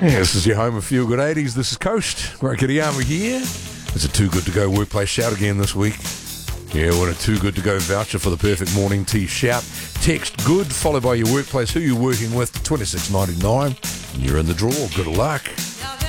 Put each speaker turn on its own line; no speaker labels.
Yeah, this is your home of Feel Good 80s. This is Coast. Great Kittyama here. It's a Too Good To Go workplace shout again this week. Yeah, what a Too Good To Go voucher for the perfect morning tea shout. Text GOOD followed by your workplace, who you're working with, $26.99. And you're in the draw. Good luck.